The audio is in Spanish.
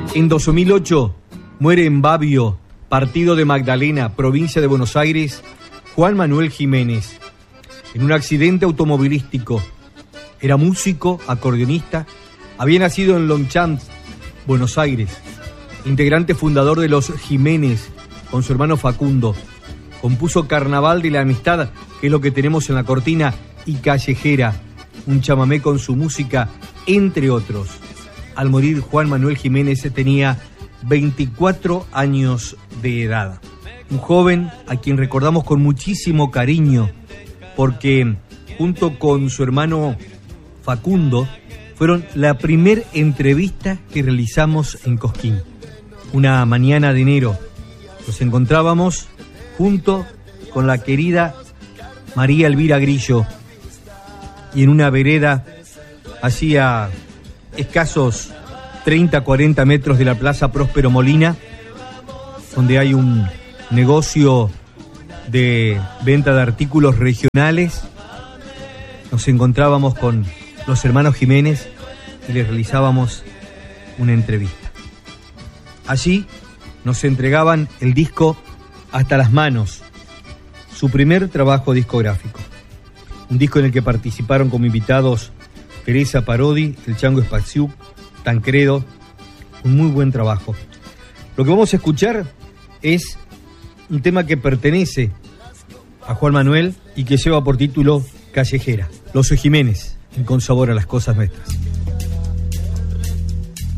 En 2008 muere en Babio, partido de Magdalena, provincia de Buenos Aires, Juan Manuel Jiménez, en un accidente automovilístico. Era músico, acordeonista, había nacido en Longchamp, Buenos Aires, integrante fundador de los Jiménez, con su hermano Facundo. Compuso Carnaval de la Amistad, que es lo que tenemos en la cortina, y Callejera, un chamamé con su música, entre otros. Al morir Juan Manuel Jiménez tenía 24 años de edad. Un joven a quien recordamos con muchísimo cariño, porque junto con su hermano Facundo fueron la primer entrevista que realizamos en Cosquín. Una mañana de enero nos encontrábamos junto con la querida María Elvira Grillo y en una vereda hacía escasos 30-40 metros de la Plaza Próspero Molina, donde hay un negocio de venta de artículos regionales. Nos encontrábamos con los hermanos Jiménez y les realizábamos una entrevista. Allí nos entregaban el disco Hasta las Manos, su primer trabajo discográfico. Un disco en el que participaron como invitados Teresa Parodi, el Chango Espaciuc, Tancredo, un muy buen trabajo. Lo que vamos a escuchar es un tema que pertenece a Juan Manuel y que lleva por título Callejera. Los Jiménez, Con Sabor a las Cosas Nuestras.